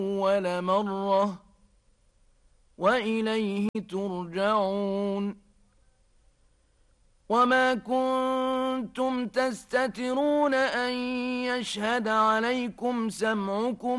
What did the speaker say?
أول مرة وإليه ترجعون وما كنتم تستترون أن يشهد عليكم سمعكم